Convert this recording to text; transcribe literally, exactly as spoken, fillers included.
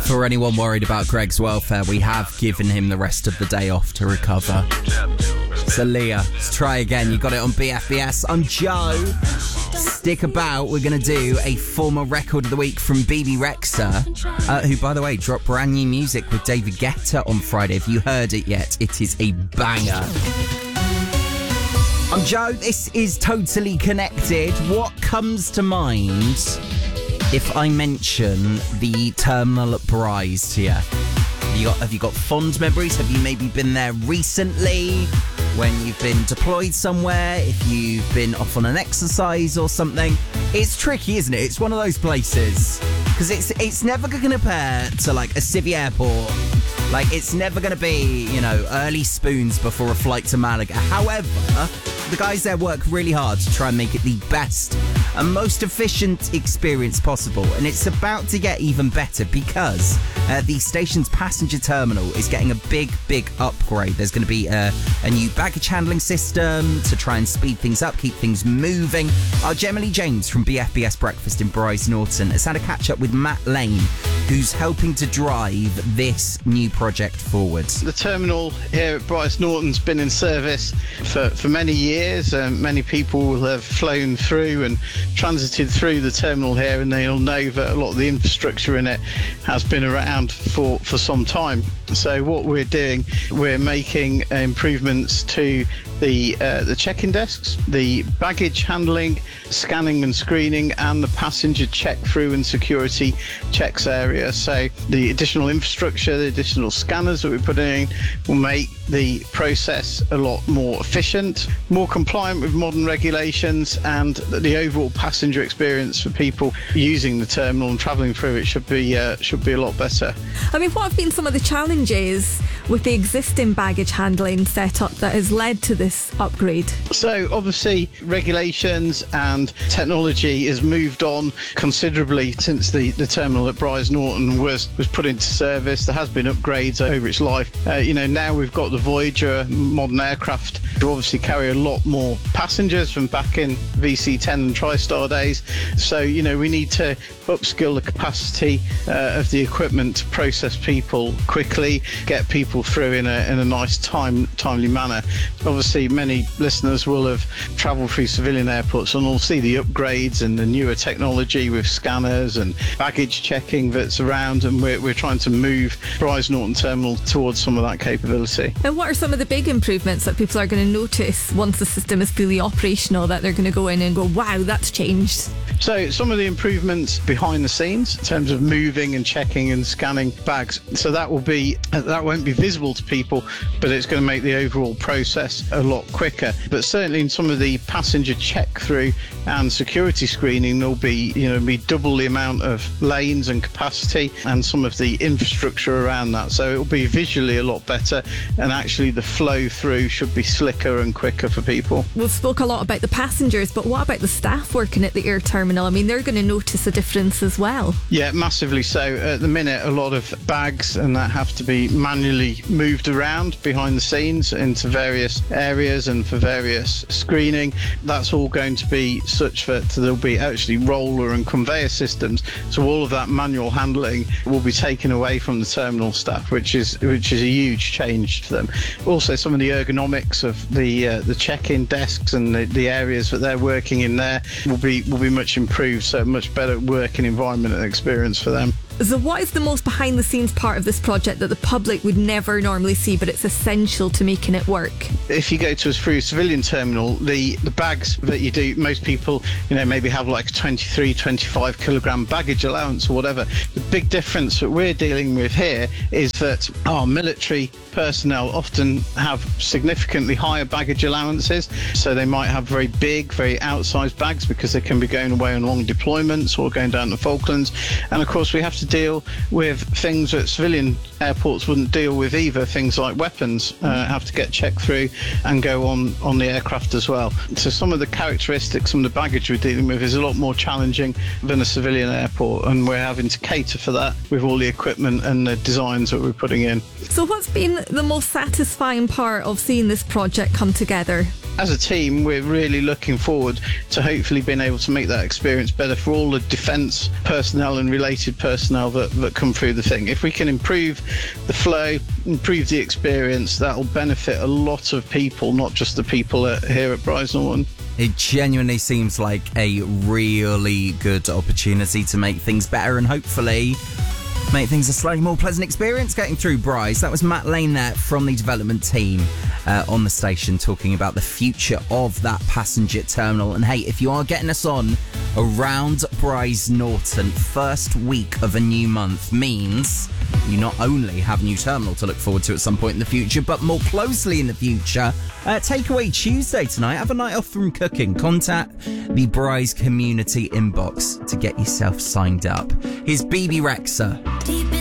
For anyone worried about Greg's welfare, we have given him the rest of the day off to recover. So Leah, let's try again. You got it on B F B S. I'm Joe. Stick about. We're going to do a former record of the week from B B Rexha, uh, who, by the way, dropped brand new music with David Guetta on Friday. If you heard it yet, it is a banger. I'm Joe. This is Totally Connected. What comes to mind if I mention the terminal at Bryce to you? Have you got, have you got fond memories? Have you maybe been there recently when you've been deployed somewhere? If you've been off on an exercise or something? It's tricky, isn't it? It's one of those places. Because it's it's never going to compare to, like, a civvy airport. Like, it's never going to be, you know, early spoons before a flight to Malaga. However, the guys there work really hard to try and make it the best and most efficient experience possible. And it's about to get even better because uh, the station's passenger terminal is getting a big, big upgrade. There's going to be a, a new baggage handling system to try and speed things up, keep things moving. Our Gemily James from B F B S Breakfast in Bryce Norton has had a catch up with Matt Lane, who's helping to drive this new project forward. The terminal here at Bryce Norton's been in service for, for many years. Um, many people have flown through and transited through the terminal here, and they'll know that a lot of the infrastructure in it has been around for, for some time. So what we're doing, we're making improvements to the uh, the check-in desks, the baggage handling, scanning and screening, and the passenger check-through and security checks area. So the additional infrastructure, the additional scanners that we're putting in will make the process a lot more efficient, more compliant with modern regulations, and the overall passenger experience for people using the terminal and travelling through it should be uh, should be a lot better. I mean, what have been some of the challenges with the existing baggage handling setup that has led to this upgrade? So obviously regulations and technology has moved on considerably since the, the terminal at Bryce Norton was, was put into service. There has been upgrades over its life. Uh, you know, now we've got the Voyager modern aircraft to obviously carry a lot more passengers from back in V C ten and TriStar days. So, you know, we need to upskill the capacity uh, of the equipment to process people quickly, get people through in a in a nice time timely manner. Obviously, many listeners will have travelled through civilian airports and will see the upgrades and the newer technology with scanners and baggage checking that's around, and we're, we're trying to move Bryce Norton Terminal towards some of that capability. And what are some of the big improvements that people are going to notice once the system is fully operational, that they're going to go in and go, wow, that's changed? So some of the improvements behind the scenes in terms of moving and checking and scanning bags, so that will be that won't be visible to people, but it's going to make the overall process a lot quicker. But certainly in some of the passenger check through and security screening, there'll be you know be double the amount of lanes and capacity and some of the infrastructure around that. So it'll be visually a lot better, and actually the flow through should be slicker and quicker for people. We've spoke a lot about the passengers, but what about the staff working at the air terminal? I mean, they're going to notice a difference as well. Yeah, massively so. At the minute, a lot of bags and that have to be manually moved around behind the scenes into various areas and for various screening. That's all going to be such that there'll be actually roller and conveyor systems. So all of that manual handling will be taken away from the terminal staff, which is which is a huge change to them. Also, some of the ergonomics of the uh, the check-in desks and the, the areas that they're working in there will be will be much improved, so much better working environment and experience for them. So what is the most behind the scenes part of this project that the public would never normally see, but it's essential to making it work? If you go to us through a civilian terminal, the, the bags that you do, most people, you know, maybe have like a twenty-three, twenty-five kilogram baggage allowance or whatever. The big difference that we're dealing with here is that our military personnel often have significantly higher baggage allowances. So they might have very big, very outsized bags because they can be going away on long deployments or going down the Falklands. And of course, we have to deal with things that civilian airports wouldn't deal with either. Things like weapons uh, have to get checked through and go on on the aircraft as well. So some of the characteristics, some of the baggage we're dealing with is a lot more challenging than a civilian airport, and we're having to cater for that with all the equipment and the designs that we're putting in. So what's been the most satisfying part of seeing this project come together? as a team, we're really looking forward to hopefully being able to make that experience better for all the defence personnel and related personnel that, that come through the thing. If we can improve the flow, improve the experience, that'll benefit a lot of people, not just the people at, here at Bryce Norton. It genuinely seems like a really good opportunity to make things better and hopefully make things a slightly more pleasant experience getting through Bryce. That was Matt Lane there from the development team uh, on the station talking about the future of that passenger terminal. And hey, if you are getting us on around Bryce Norton, first week of a new month means you not only have a new terminal to look forward to at some point in the future, but more closely in the future, uh, Takeaway Tuesday tonight. Have a night off from cooking. Contact the Bryce community inbox to get yourself signed up. Here's B B Rexha.